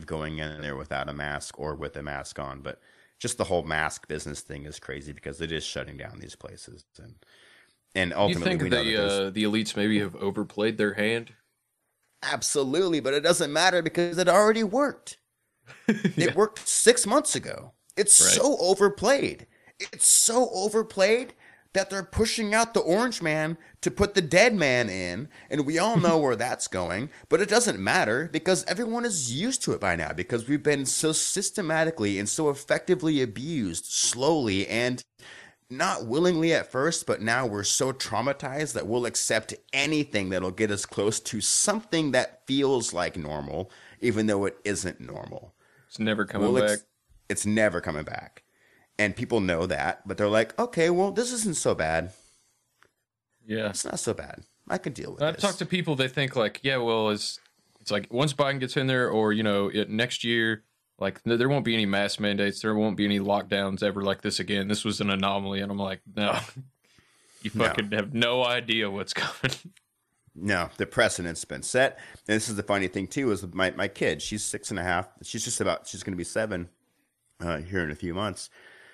of going in there without a mask or with a mask on. But just the whole mask business thing is crazy because it is shutting down these places. And You ultimately, think we know that there's the elites maybe have overplayed their hand? absolutely, but it doesn't matter because it already worked. Yeah, It worked 6 months ago. It's right. so overplayed. It's so overplayed that they're pushing out the orange man to put the dead man in. And we all know where that's going, but it doesn't matter because everyone is used to it by now because we've been so systematically and so effectively abused slowly and not willingly at first, but now we're so traumatized that we'll accept anything that'll get us close to something that feels like normal, even though it isn't normal. It's never coming We'll back. it's never coming back. And people know that, but they're like, okay, well, this isn't so bad. Yeah. It's not so bad. I can deal with I've this. talked to people. They think like, yeah, well, it's like once Biden gets in there, or next year, like there won't be any mask mandates, there won't be any lockdowns ever like this again. This was an anomaly, and I'm like, no, you No, fucking have no idea what's coming. no, the precedent's been set. And this is the funny thing too, is my kid, she's 6.5. She's going to be 7 here in a few months.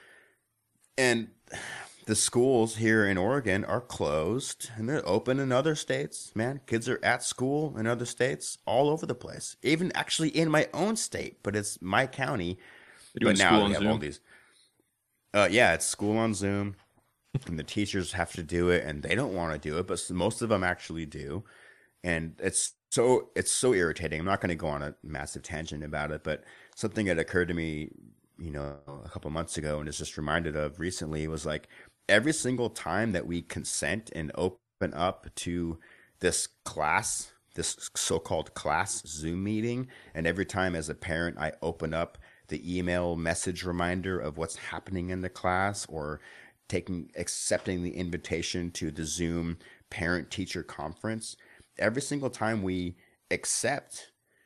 And the schools here in Oregon are closed and they're open in other states, man. Kids are at school in other states all over the place, even actually in my own state, but it's my county. They're doing But now school they on have all Zoom. these, yeah, it's school on Zoom and the teachers have to do it and they don't want to do it, but most of them actually do. And it's so irritating. I'm not going to go on a massive tangent about it, but something that occurred to me, a couple months ago and is just reminded of recently was like every single time that we consent and open up to this class, this so-called class Zoom meeting, and every time as a parent I open up the email message reminder of what's happening in the class or accepting the invitation to the Zoom parent teacher conference, every single time we accept,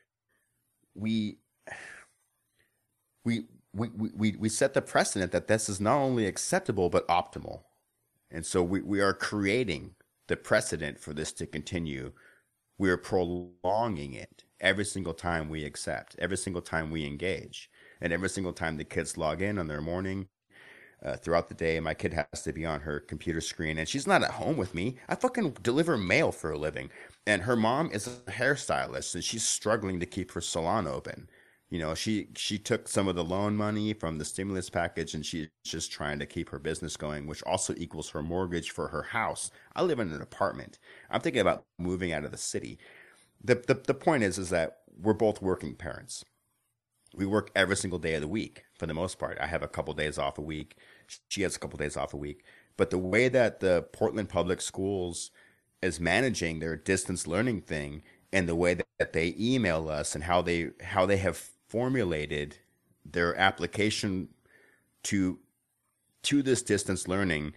we we we set the precedent that this is not only acceptable but optimal. And so we are creating the precedent for this to continue. We are prolonging it every single time we accept, every single time we engage, and every single time the kids log in on their morning. Throughout the day, my kid has to be on her computer screen, and she's not at home with me. I fucking deliver mail for a living, and her mom is a hairstylist, and she's struggling to keep her salon open. She took some of the loan money from the stimulus package, and she's just trying to keep her business going, which also equals her mortgage for her house. I live in an apartment. I'm thinking about moving out of the city. The point is that we're both working parents. We work every single day of the week for the most part. I have a couple days off a week. She has a couple days off a week. But the way that the Portland Public Schools is managing their distance learning thing and the way that they email us and how they have formulated their application to this distance learning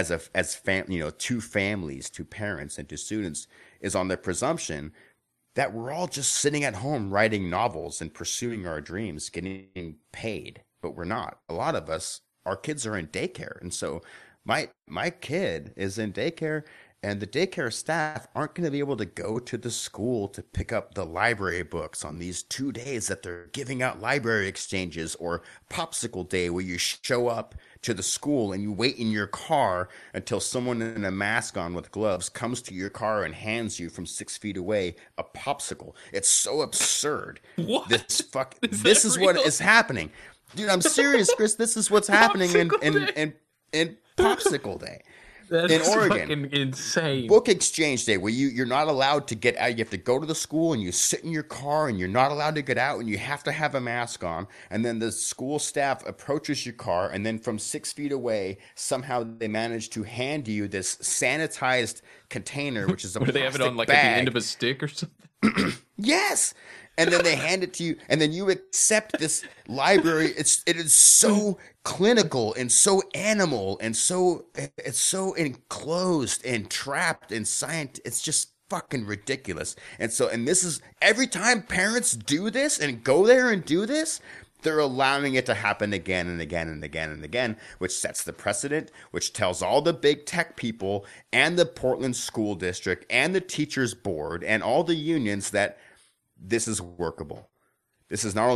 to families, to parents, and to students is on the presumption that we're all just sitting at home writing novels and pursuing our dreams, getting paid, but we're not. A lot of us, our kids are in daycare, and so my kid is in daycare, and the daycare staff aren't going to be able to go to the school to pick up the library books on these 2 days that they're giving out library exchanges or popsicle day where you show up to the school and you wait in your car until someone in a mask on with gloves comes to your car and hands you from 6 feet away a popsicle. It's so absurd. What is that This is what real? is happening. Dude, I'm serious, Chris. This is what's happening in Popsicle in day. in, in Popsicle Day That in is Oregon. fucking insane. Book exchange day where you're not allowed to get out. You have to go to the school and you sit in your car and you're not allowed to get out and you have to have a mask on. And then the school staff approaches your car and then from 6 feet away, somehow they manage to hand you this sanitized container, which is a Or do they have it plastic on like at the end bag. of a stick or something? Yes. And then they hand it to you, and then you accept this library. It is so clinical and so animal and it's so enclosed and trapped and science. It's just fucking ridiculous. And this is every time parents do this and go there and do this, they're allowing it to happen again and again and again and again, which sets the precedent, which tells all the big tech people and the Portland School District and the teachers board and all the unions that this is workable. This is not only